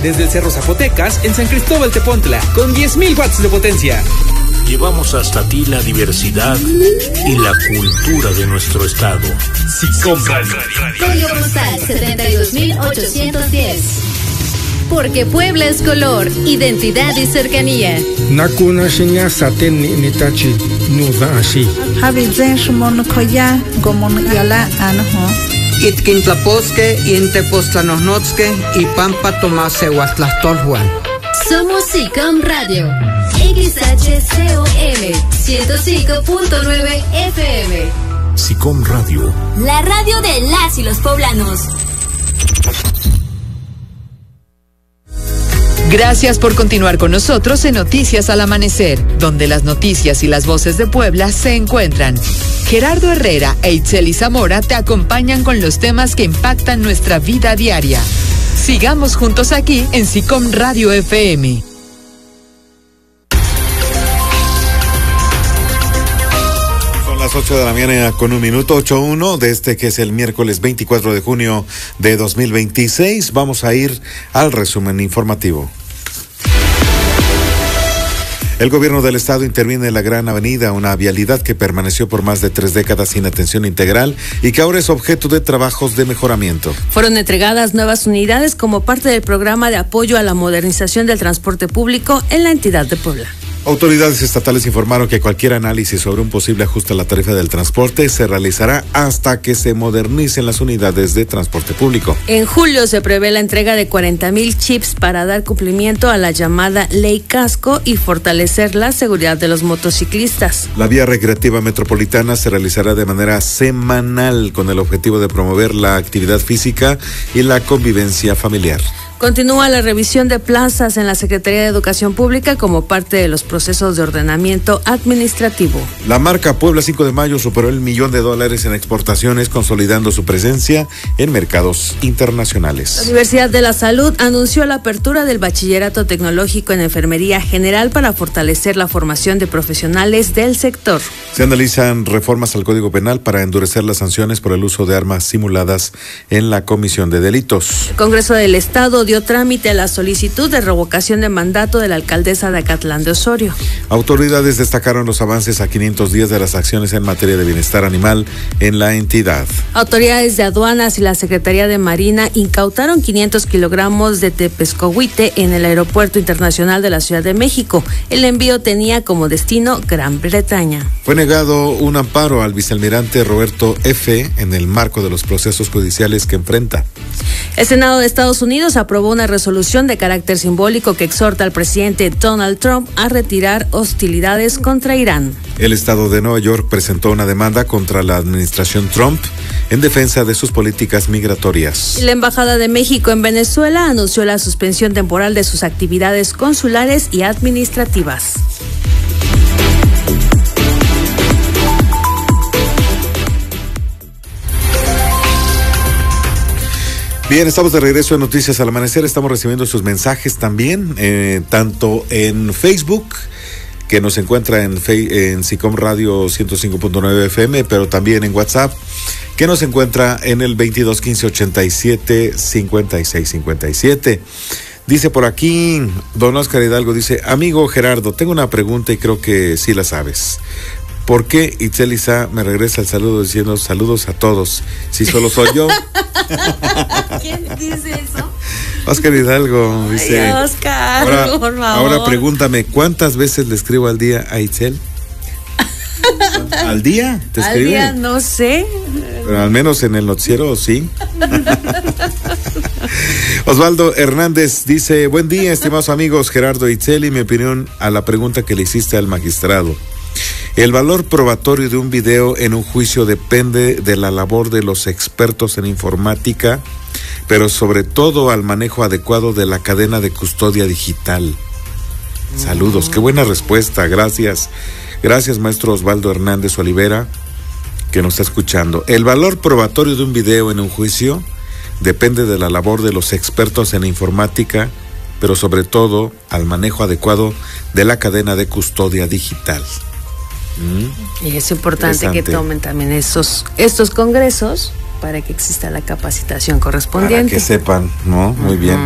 desde el Cerro Zapotecas en San Cristóbal Tepontla, con 10.000 watts de potencia. Llevamos hasta ti la diversidad y la cultura de nuestro estado. SICOM Radio. Código postal 72810. Porque Puebla es color, identidad y cercanía. Nakuna shinya saten ni tachi nuda ashi. Habizen shmon koya gomon yala anho. Itkin tlaposque y intepostlanosnotzque y pampa tomase huatlastolhuan. Somos SICOM Radio. XHCOM 105.9 FM. SICOM Radio. La radio de las y los poblanos. Gracias por continuar con nosotros en Noticias al Amanecer, donde las noticias y las voces de Puebla se encuentran. Gerardo Herrera e Itzeli Zamora te acompañan con los temas que impactan nuestra vida diaria. Sigamos juntos aquí en SICOM Radio FM. Son las 8 de la mañana con 1 minuto, 8:01 de este que es el miércoles 24 de junio de 2026. Vamos a ir al resumen informativo. El gobierno del estado interviene en la Gran Avenida, una vialidad que permaneció por más de 3 décadas sin atención integral y que ahora es objeto de trabajos de mejoramiento. Fueron entregadas nuevas unidades como parte del programa de apoyo a la modernización del transporte público en la entidad de Puebla. Autoridades estatales informaron que cualquier análisis sobre un posible ajuste a la tarifa del transporte se realizará hasta que se modernicen las unidades de transporte público. En julio se prevé la entrega de 40,000 chips para dar cumplimiento a la llamada Ley Casco y fortalecer la seguridad de los motociclistas. La vía recreativa metropolitana se realizará de manera semanal con el objetivo de promover la actividad física y la convivencia familiar. Continúa la revisión de plazas en la Secretaría de Educación Pública como parte de los procesos de ordenamiento administrativo. La marca Puebla 5 de Mayo superó el $1,000,000 en exportaciones, consolidando su presencia en mercados internacionales. La Universidad de la Salud anunció la apertura del Bachillerato Tecnológico en Enfermería General para fortalecer la formación de profesionales del sector. Se analizan reformas al Código Penal para endurecer las sanciones por el uso de armas simuladas en la comisión de delitos. El Congreso del Estado dio trámite a la solicitud de revocación de mandato de la alcaldesa de Acatlán de Osorio. Autoridades destacaron los avances a 500 días de las acciones en materia de bienestar animal en la entidad. Autoridades de aduanas y la Secretaría de Marina incautaron 500 kilogramos de tepescohuite en el Aeropuerto Internacional de la Ciudad de México. El envío tenía como destino Gran Bretaña. Fue negado un amparo al vicealmirante Roberto F. en el marco de los procesos judiciales que enfrenta. El Senado de Estados Unidos aprobó una resolución de carácter simbólico que exhorta al presidente Donald Trump a retirar hostilidades contra Irán. El estado de Nueva York presentó una demanda contra la administración Trump en defensa de sus políticas migratorias. Y la Embajada de México en Venezuela anunció la suspensión temporal de sus actividades consulares y administrativas. Bien, estamos de regreso en Noticias al Amanecer. Estamos recibiendo sus mensajes también, tanto en Facebook, que nos encuentra en SICOM Radio 105.9 FM, pero también en WhatsApp, que nos encuentra en el 22 15 87 56 57. Dice por aquí, don Oscar Hidalgo, dice: amigo Gerardo, tengo una pregunta y creo que sí la sabes. ¿Por qué Itzeli Sá me regresa el saludo diciendo saludos a todos, si solo soy yo? ¿Quién dice eso? Oscar Hidalgo dice: ay, Oscar, por favor. Ahora pregúntame, ¿cuántas veces le escribo al día a Itzel? ¿Al día? ¿Te escribe? Al día, no sé. Pero al menos en el noticiero, sí. Osvaldo Hernández dice: buen día, estimados amigos Gerardo e Itzeli. Mi opinión a la pregunta que le hiciste al magistrado. El valor probatorio de un video en un juicio depende de la labor de los expertos en informática, pero sobre todo al manejo adecuado de la cadena de custodia digital. Saludos, qué buena respuesta, gracias. Gracias, maestro Osvaldo Hernández Olivera, que nos está escuchando. El valor probatorio de un video en un juicio depende de la labor de los expertos en informática, pero sobre todo al manejo adecuado de la cadena de custodia digital. Y es importante que tomen también estos congresos para que exista la capacitación correspondiente. Para que sepan, ¿no? Muy bien.